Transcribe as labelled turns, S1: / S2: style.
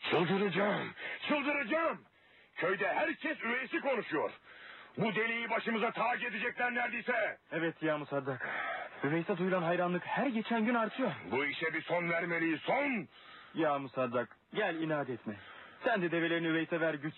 S1: Çıldıracağım, çıldıracağım. Köyde herkes üveysi konuşuyor. Bu deliği başımıza tac edecekler neredeyse.
S2: Evet ya Musaddak. Üveys'e duyulan hayranlık her geçen gün artıyor.
S1: Bu işe bir son vermeliyiz, son.
S2: Ya Musaddak, gel inat etme. Sen de develerini Üveys'e ver, güç